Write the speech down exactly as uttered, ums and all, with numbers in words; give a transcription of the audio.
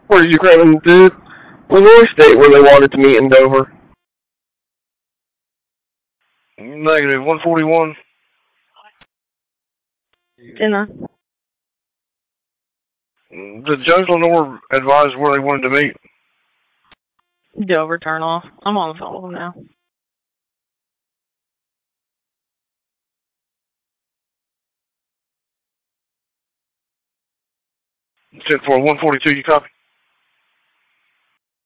Where did you grab them, dude? Illinois State where they wanted to meet in Dover. Negative, one forty-one. Dinner. Did Jones Lenore advise where they wanted to meet? Dover, turn off. I'm on the phone with them now. ten four, one forty-two, you copy?